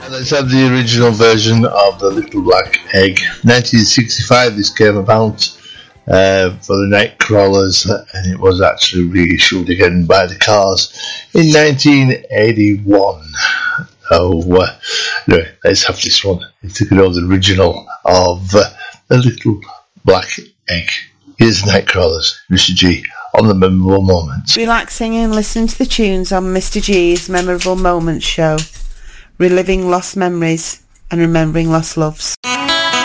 Let's have the original version of The Little Black Egg. 1965 this came about for the Nightcrawlers, and it was actually reissued again by the Cars in 1981. Anyway, let's have this one. It's a good old original of The Little Black Egg. Here's Nightcrawlers, Mr. G, on the Memorable Moments. Relaxing and listening to the tunes on Mr. G's Memorable Moments show. Reliving lost memories and remembering lost loves.